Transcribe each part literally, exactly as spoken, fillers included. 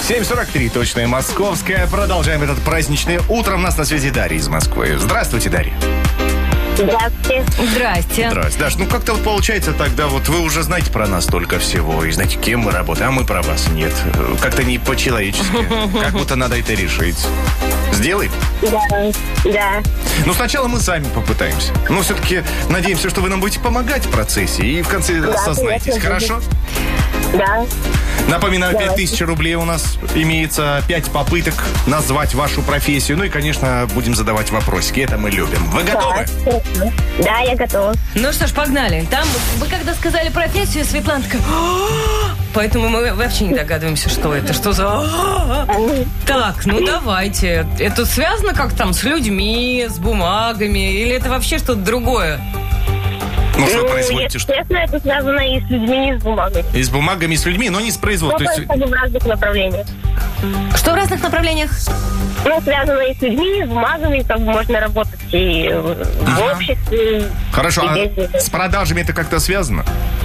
семь сорок три, точное московское. Продолжаем этот праздничный утро. У нас на связи Дарья из Москвы. Здравствуйте, Дарья. Здравствуйте. Здрасте. Здрасте. Даш, ну как-то вот получается тогда, вот вы уже знаете про нас столько всего, и знаете, кем мы работаем, а мы про вас нет. Как-то не по-человечески. Как будто надо это решить. Сделай? Да, да. Ну, сначала мы сами попытаемся. Но все-таки надеемся, что вы нам будете помогать в процессе, и в конце Да, осознаетесь. конечно, Хорошо? Да. Напоминаю, Давайте. пять тысяч рублей у нас имеется, пять попыток назвать вашу профессию. Ну и, конечно, будем задавать вопросики. Это мы любим. Вы готовы? Да, да, я готова. Ну что ж, погнали. Там вы когда сказали профессию, Светлана такая... «А-а-а!» Поэтому мы вообще не догадываемся, что это. Что за... «А-а-а!» Так, ну давайте. Это связано как там с людьми, с бумагами? Или это вообще что-то другое? Может, вы Ну, производите что-то? естественно, это связано и с людьми, и с бумагой. И с бумагами, и с людьми, но не с Ну, производством. То просто есть, в разных направлениях. Что в разных направлениях? Ну, связано и с людьми, и с бумагами, как бы можно работать и в обществе. хорошо, и а без этого. с продажами это как-то связано?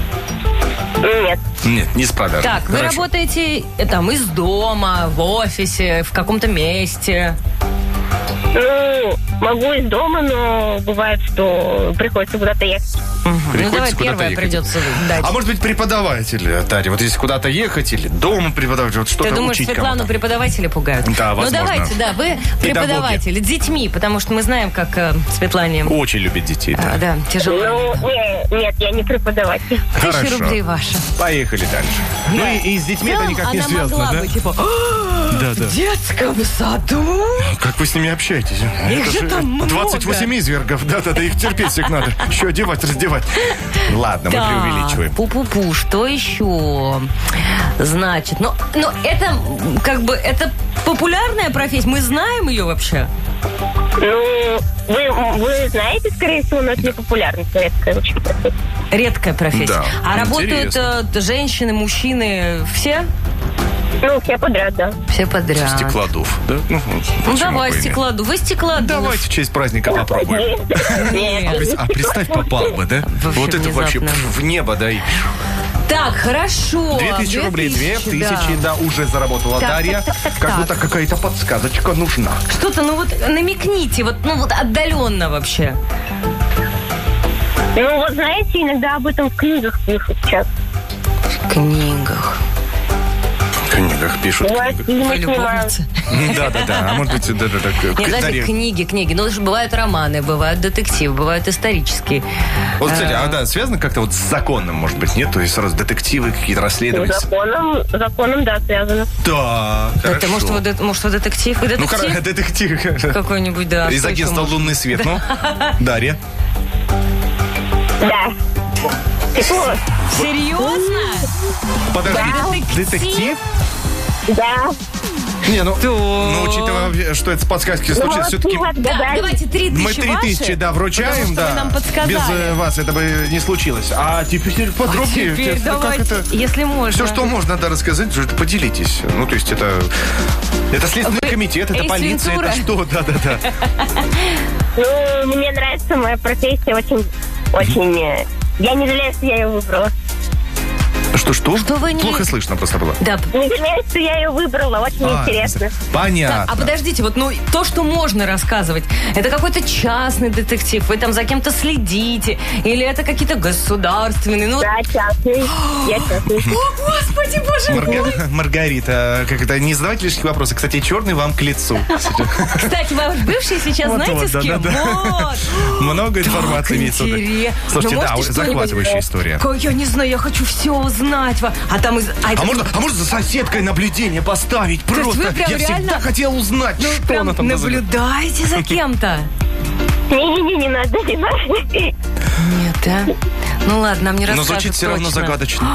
Нет. Нет, не с продажами. Так, вы Хорошо. работаете э, там из дома, в офисе, в каком-то месте. Ну, могу из дома, но бывает, что приходится куда-то ехать. Ну, Приходится давай куда-то первое ехать. придется дать. А может быть, преподаватель, Дарья? Вот если куда-то ехать или дома преподавать, вот что-то Ты думаешь, учить Светлану кому-то. преподаватели пугают? Да, возможно. Ну, давайте, да, вы преподаватель, с детьми, потому что мы знаем, как э, Светлане... Очень любит детей, да. А, да, тяжело. Ну, не, нет, я не преподаватель. Тысяча Хорошо. рублей ваши. Поехали дальше. Ну и, и с детьми это никак не она связано, могла да? бы, типа, Да, да. в детском саду? Как вы с ними общаетесь? Их Это же там много. двадцать восемь извергов. Да-да-да, их терпеть всех надо. Еще одевать, раздевать. Ладно, мы преувеличиваем. Пу-пу-пу, что еще? Значит, ну, ну, это как бы, это популярная профессия, мы знаем ее вообще? Ну, вы, вы знаете, скорее всего, но это не популярная советская очень профессия. Редкая профессия. Да, А работают интересно. э, женщины, мужчины, все? Ну, все подряд, да. Все подряд. Стеклодув, да? Ну, вот, Ну, почему давай, бы и нет? стеклодув. Вы стеклодув. Давайте в честь праздника попробуем. Нет. А представь, попал бы, да? Вообще Вот это вообще внезапно. в небо, да? и Так, хорошо. Две тысячи рублей, две да. тысячи, да, уже заработала Так, Дарья. так, так, так, Как так. будто какая-то подсказочка нужна. Что-то, ну вот намекните, вот, ну вот отдаленно вообще. Ну, вот знаете, иногда об этом в книгах пишут сейчас. В книгах. В книгах пишут. Бывает, книгах. фильмы снимают. Любовницы. Да-да-да, а может быть, да-да-да. Нет, Дарья, знаете, книги, книги. Ну, бывают романы, бывают детективы, бывают исторические. Вот, кстати, а да, связано как-то вот с законом, может быть, нет? То есть сразу детективы, какие-то Ну, расследования. законом, законом, да, связано. Да, хорошо. Это, может, вы, дет- может, вы детектив? Вы Ну, детектив? хорошо, детектив. Какой-нибудь, да. Из что еще агентства может? «Лунный свет». Ну, Дарья. Да. Тепло. Серьезно? Подожди, Да. детектив? Да. Не, ну, ну, учитывая, что это с подсказки Ну, случилось, вот все-таки... вы Да, отгадали. давайте три тысячи Мы три тысячи, ваши, да, вручаем, потому что да. вы нам подсказали. Без э, вас это бы не случилось. А теперь подробнее. Теперь ну, как давайте, это? если можно. Все, что можно, да, рассказать, что это поделитесь. Ну, то есть это... Это Следственный Вы комитет, это Эйс полиция, Вентура? это что? Да-да-да. Ну, мне нравится моя профессия очень, очень... э, Я не жалею, что я ее выбрала. Что-что? Что вы не- Плохо слышно просто было. Да. Не жалею, что я ее выбрала. Очень А, интересно. Понятно. Так, а подождите, вот ну то, что можно рассказывать, это какой-то частный детектив, вы там за кем-то следите, или это какие-то государственные, ну вот- Да, частный. Я частный. О, Господи, боже мой! Марга- Маргарита, как это, не задавайте лишних вопросов. Кстати, черный вам к лицу. Кстати, ваш бывший сейчас Вот, знаете вот, с кем? да-да-да. Вот. Много Так информации имеется. интересно. Слушайте, Ну, да, можете захватывающая что-нибудь- история. Ой, я не знаю, я хочу все узнать. А там из... А это- можно, а можно за соседкой наблюдение поставить? есть Просто. вы прям Я всегда реально- хотел узнать, Ну, что прям она там назовет. наблюдаете за кем-то? Не-не-не, не надо, не надо. Нет, да? Ну ладно, нам не Но расскажут звучит все равно точно. загадочно.